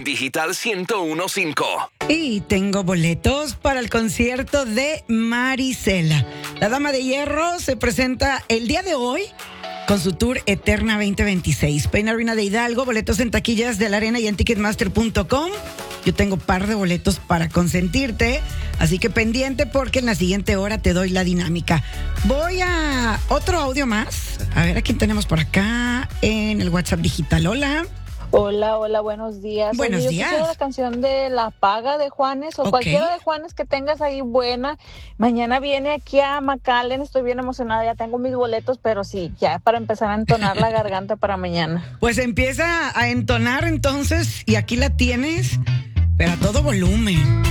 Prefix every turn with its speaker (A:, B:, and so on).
A: Digital 101.5.
B: Y tengo boletos para el concierto de Marisela. La Dama de Hierro se presenta el día de hoy con su tour Eterna 2026. Peña Arena de Hidalgo, boletos en taquillas de la Arena y en Ticketmaster.com. Yo tengo par de boletos para consentirte, así que pendiente porque en la siguiente hora te doy la dinámica. Voy a otro audio más. A ver a quién tenemos por acá en el WhatsApp digital. Hola.
C: Hola, buenos días.
B: Buenos
C: Oye,
B: días.
C: Yo quisiera la canción de La Paga de Juanes o cualquiera de Juanes que tengas ahí buena. Mañana viene aquí a McAllen, estoy bien emocionada, ya tengo mis boletos, pero sí, ya para empezar a entonar la garganta para mañana.
B: Pues empieza a entonar entonces y aquí la tienes, pero a todo volumen.